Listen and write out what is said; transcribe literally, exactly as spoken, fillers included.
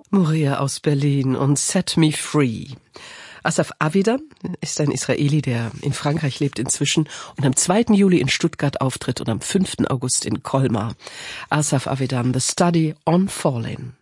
Morea aus Berlin und Set Me Free. Asaf Avidan ist ein Israeli, der in Frankreich lebt inzwischen und am zweiten Juli in Stuttgart auftritt und am fünften August in Colmar. Asaf Avidan, The Study on Falling.